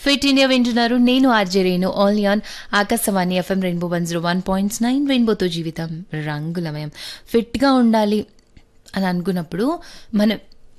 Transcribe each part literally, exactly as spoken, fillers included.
Fit India వింటున్నారు. నేను RJ Renu all on Akashvani FM rainbow one zero one point nine రెయిన్బోతో జీవితం రంగులమయం. ఫిట్గా ఉండాలి అని అనుకున్నప్పుడు మనం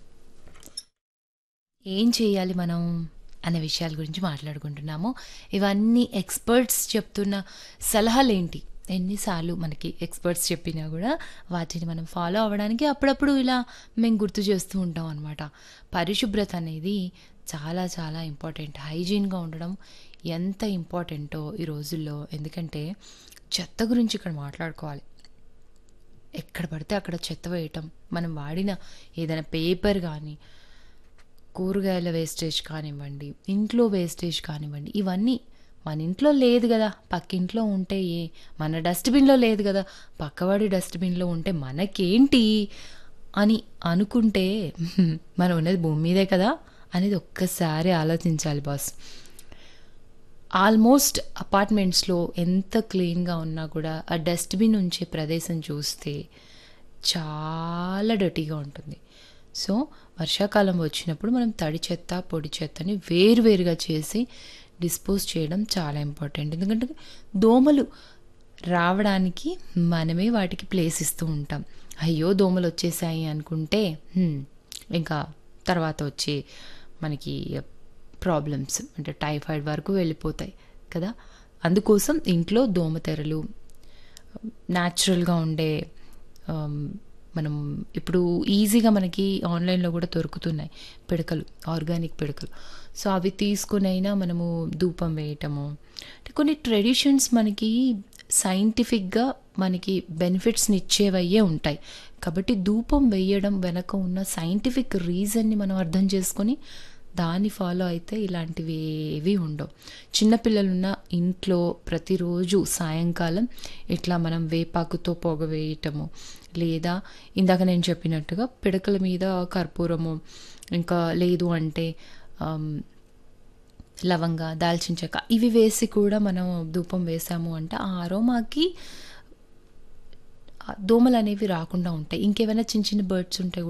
ఏం చేయాలి మనం అనే విషయాల గురించి మాట్లాడుకుంటున్నాము. ఇవన్నీ ఎక్స్పర్ట్స్ చెప్తున్న సలహాలు ఏంటి, ఎన్నిసార్లు మనకి ఎక్స్పర్ట్స్ చెప్పినా కూడా వాటిని మనం ఫాలో అవ్వడానికి అప్పుడప్పుడు ఇలా మేము గుర్తు చేస్తూ ఉంటాం అనమాట. పరిశుభ్రత అనేది చాలా చాలా ఇంపార్టెంట్. హైజీన్గా ఉండడం ఎంత ఇంపార్టెంటో ఈ రోజుల్లో. ఎందుకంటే చెత్త గురించి ఇక్కడ మాట్లాడుకోవాలి. ఎక్కడ పడితే అక్కడ చెత్త వేయటం, మనం వాడిన ఏదైనా పేపర్ కానీ, కూరగాయల వేస్టేజ్ కానివ్వండి, ఇంట్లో వేస్టేజ్ కానివ్వండి, ఇవన్నీ మన ఇంట్లో లేదు కదా పక్కింట్లో ఉంటే ఏ, మన డస్ట్బిన్లో లేదు కదా పక్కవాడి డస్ట్బిన్లో ఉంటే మనకేంటి అని అనుకుంటే మనం ఉన్నది భూమి మీదే కదా అనేది ఒక్కసారి ఆలోచించాలి బాస్. ఆల్మోస్ట్ అపార్ట్మెంట్స్లో ఎంత క్లీన్గా ఉన్నా కూడా ఆ డస్ట్బిన్ ఉంచే ప్రదేశం చూస్తే చాలా డర్టీగా ఉంటుంది. సో వర్షాకాలం వచ్చినప్పుడు మనం తడి చెత్త పొడి చెత్తని వేరువేరుగా చేసి డిస్పోజ్ చేయడం చాలా ఇంపార్టెంట్. ఎందుకంటే దోమలు రావడానికి మనమే వాటికి ప్లేస్ ఇస్తూ ఉంటాం. అయ్యో దోమలు వచ్చేసాయి అనుకుంటే ఇంకా తర్వాత వచ్చే మనకి ప్రాబ్లమ్స్ అంటే టైఫాయిడ్ వరకు వెళ్ళిపోతాయి కదా. అందుకోసం ఇంట్లో దోమతెరలు, న్యాచురల్గా ఉండే మనం ఇప్పుడు ఈజీగా మనకి ఆన్లైన్లో కూడా దొరుకుతున్నాయి పిడకలు, ఆర్గానిక్ పిడకలు. సో అవి తీసుకునైనా మనము ధూపం వేయటము. అంటే కొన్ని ట్రెడిషన్స్ మనకి సైంటిఫిక్గా మనకి బెనిఫిట్స్ని ఇచ్చేవయ్యే ఉంటాయి. కాబట్టి ధూపం వేయడం వెనక ఉన్న సైంటిఫిక్ రీజన్ని మనం అర్థం చేసుకొని దాన్ని ఫాలో అయితే ఇలాంటివి ఏవి ఉండవు. చిన్నపిల్లలున్న ఇంట్లో ప్రతిరోజు సాయంకాలం ఇట్లా మనం వేపాకుతో పొగ వేయటము, లేదా ఇందాక నేను చెప్పినట్టుగా పిడకల మీద కర్పూరము, ఇంకా లేదు అంటే లవంగ, దాల్చిన చెక్క ఇవి వేసి కూడా మనం ధూపం వేసాము అంటే ఆ అరోమాకి దోమలు అనేవి రాకుండా ఉంటాయి. ఇంకేమైనా చిన్న చిన్న బర్డ్స్ ఉంటే